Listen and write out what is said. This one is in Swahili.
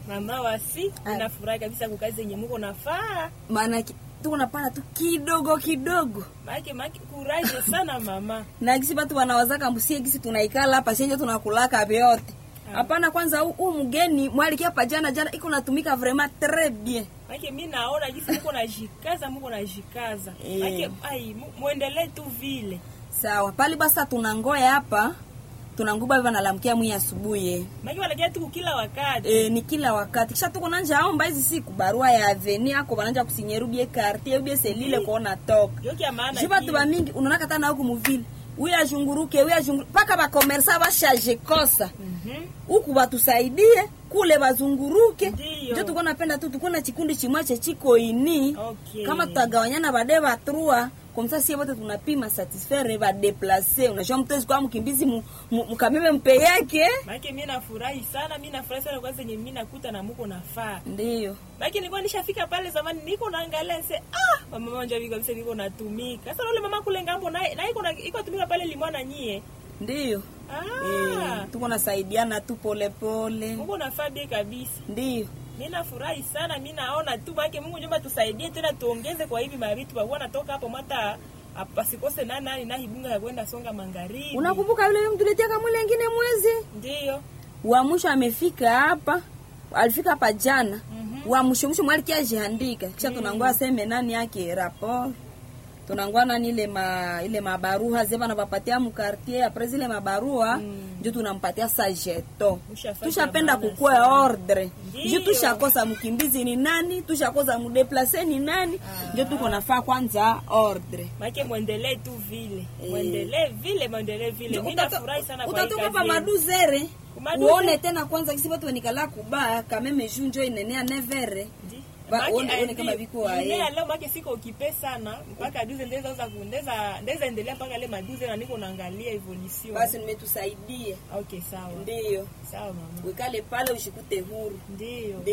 Mama wasi, unafurahi kabisa kukazi yenye mko nafaa. Maana tuko napana tu kidogo kidogo. Maki kuraje sana mama. Na kisi watu wanawazaka mbusie kisi tunaikala hapa shenje tunakulaka vyote. Hapana kwanza huu mgeni mwaliki hapa jana iko natumika vraiment très bien. Maki mimi naona kisi mko najikaza. Maki muendelee tu vile. Sawa, pale basa tunangoya hapa. Tunanguba hivi nalamkia mwi asubuhi. Maki wanakia tu kila wakati. Ni kila wakati. Kisha tuko nanja aomba hizi siku barua ya avenue yako bananja kusinyerubie quartier ubie selile kuona toka. Yoki ya maana. Jiba tu ba mingi unaona kata na huko muvile. Uya junguruke paka ba commerçant ba charge kosa. Huku batusaidie kule bazunguruke. Ndio tuko napenda tu tuko na kikundi chimwache chiko ini. Okay. Kama tutagawanyana badeva trua komsa sie wote tunapima satisfaire ba déplacer. Unajua mtezi kwa mkimbizi mkameme mpe yake. Maki mimi nafurahi sana kwa zenye mimi nakuta na mko nafaa. Ndio. Maki nilikuwa nishafika pale zamani niko naangalia mama mmoja viko kabisa niko natumika. Sasa yule mama kule ngambo na iko tumika pale limwana nyie. Ndio. Tuko nasaidiana tu pole pole. Mungu nafaa kabisa. Ndio. Mimi nafurahi sana, mimi naona tu baki Mungu njomba tusaidie tena tuongeze kwa hivi mavitu kwa kuwa natoka hapo mata apasikose nani na hibunga ya kwenda songa magharibi. Unakumbuka yule mtuletea kama yule mwingine mwezi? Ndio. Wa mwisho amefika hapa. Alifika hapa jana. Wa mwisho mwaliki ajiandika. Kisha tunangoa sema nani yake rapport. Tunangoa nani ile mabarua zeba na bapatia mu quartier après ile mabarua ndio tunampatia sajeto. Tushapenda kukua ordre. Ndio tushakosa mkimbizi ni nani, tushakosa mdeplacer ni nani, ndio tuko nafaa kwanza ordre. Make muendelee tu vile. Muendelee vile. Mimi nafurahi sana kwa hiyo. Utatoka pa maduzere. Uone tena kwanza kisi watu wanikala kubaya kama mejunjo inenea nevere. Uone kama viko wae. Leo maki siko kipe sana mpaka duze ndeza endelea mpaka le maduze na niko naangalia evolution. Basi nimetusaidia. Okay, sawa. Ndio. Sawa mama. Wekale pale ushikute huru. Ndio.